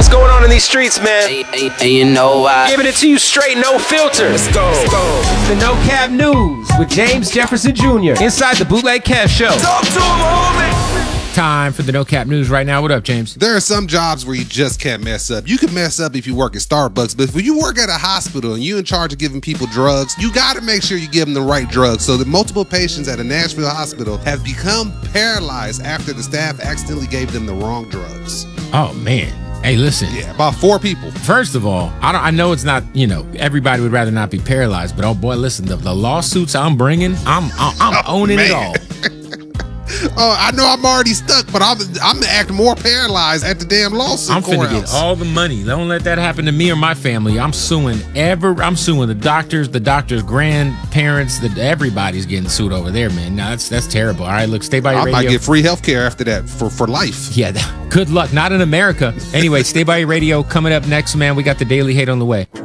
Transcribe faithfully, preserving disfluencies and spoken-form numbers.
what's going on in these streets, man. Hey, hey, hey, you know why? Giving it to you straight, no filter. Let's go. Let's go. The No Cap News with James Jefferson Junior inside the Bootleg Kev Show. Talk to him, homie. Time for the No Cap News right now. What up, James? There are some jobs where you just can't mess up. You can mess up if you work at Starbucks, but if you work at a hospital and you're in charge of giving people drugs, you got to make sure you give them the right drugs. So that multiple patients at a Nashville hospital have become paralyzed after the staff accidentally gave them the wrong drugs. Oh, man. Hey, listen. Yeah, about four people. First of all, I don't. I know it's not. You know, everybody would rather not be paralyzed. But oh boy, listen. The, the lawsuits I'm bringing, I'm I'm, I'm Oh, owning man. it all. Oh, I know I'm already stuck, but I'm I'm gonna act more paralyzed at the damn lawsuit. I'm finna courthouse. get all the money. Don't let that happen to me or my family. I'm suing ever. I'm suing the doctors, the doctors' grandparents. The everybody's getting sued over there, man. No, that's that's terrible. All right, look, stay by your I radio. might get free health care after that for, for life. Yeah, good luck. Not in America. Anyway, stay by your radio. Coming up next, man, we got the Daily Hate on the way.